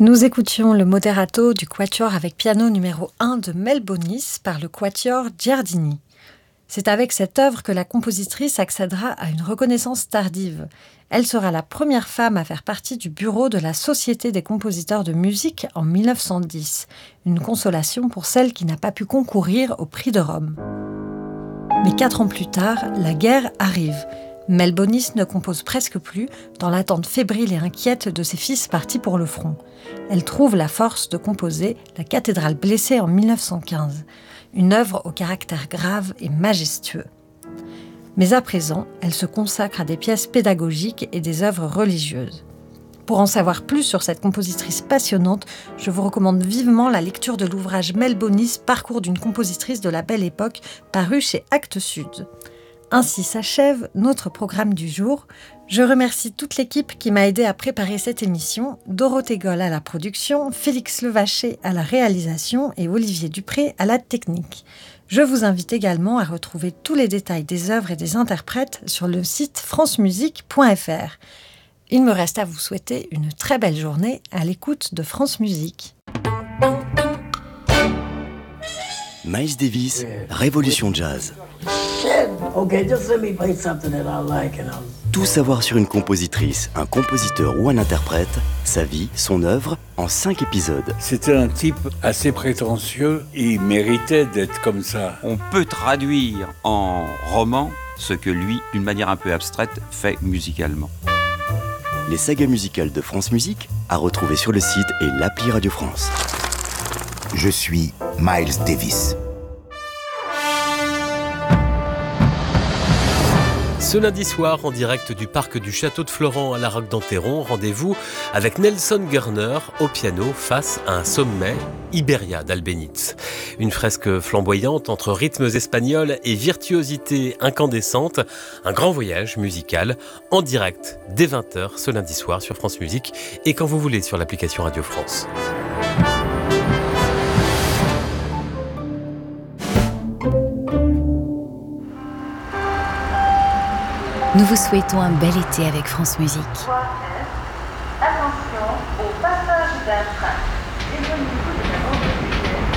Nous écoutions le moderato du quatuor avec piano numéro 1 de Mel Bonis par le quatuor Giardini. C'est avec cette œuvre que la compositrice accédera à une reconnaissance tardive. Elle sera la première femme à faire partie du bureau de la Société des compositeurs de musique en 1910. Une consolation pour celle qui n'a pas pu concourir au prix de Rome. Mais 4 ans plus tard, la guerre arrive. Mel Bonis ne compose presque plus, dans l'attente fébrile et inquiète de ses fils partis pour le front. Elle trouve la force de composer La cathédrale blessée en 1915, une œuvre au caractère grave et majestueux. Mais à présent, elle se consacre à des pièces pédagogiques et des œuvres religieuses. Pour en savoir plus sur cette compositrice passionnante, je vous recommande vivement la lecture de l'ouvrage Mel Bonis, Parcours d'une compositrice de la Belle Époque, paru chez Actes Sud. Ainsi s'achève notre programme du jour. Je remercie toute l'équipe qui m'a aidé à préparer cette émission, Dorothée Goll à la production, Félix Levaché à la réalisation et Olivier Dupré à la technique. Je vous invite également à retrouver tous les détails des œuvres et des interprètes sur le site francemusique.fr. Il me reste à vous souhaiter une très belle journée à l'écoute de France Musique. Miles Davis, Révolution Jazz. Okay, just let me play something that I like and Tout savoir sur une compositrice, un compositeur ou un interprète, sa vie, son œuvre, en 5 épisodes. C'était un type assez prétentieux, il méritait d'être comme ça. On peut traduire en roman ce que lui, d'une manière un peu abstraite, fait musicalement. Les sagas musicales de France Musique, à retrouver sur le site et l'appli Radio France. Je suis Miles Davis. Ce lundi soir, en direct du parc du Château de Florent à la Roque d'Enterron, rendez-vous avec Nelson Gerner au piano face à un sommet, Iberia d'Albéniz. Une fresque flamboyante entre rythmes espagnols et virtuosité incandescente. Un grand voyage musical en direct dès 20h ce lundi soir sur France Musique et quand vous voulez sur l'application Radio France. Nous vous souhaitons un bel été avec France Musique. Attention au passage d'un train.